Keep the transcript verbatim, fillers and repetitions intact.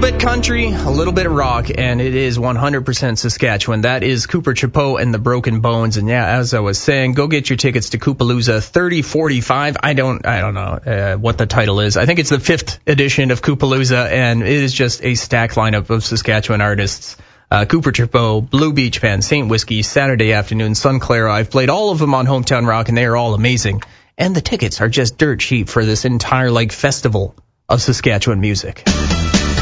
bit country, a little bit rock, and it is one hundred percent Saskatchewan. That is Cooper Chapeau and the Broken Bones. And yeah, as I was saying, go get your tickets to Koopalooza thirty forty-five. I don't, I don't know uh, what the title is. I think it's the fifth edition of Koopalooza, and it is just a stacked lineup of Saskatchewan artists. Uh, Cooper Chapeau, Blue Beach Band, Saint Whiskey, Saturday Afternoon, Sun Clara. I've played all of them on Hometown Rock, and they are all amazing. And the tickets are just dirt cheap for this entire, like, festival of Saskatchewan music.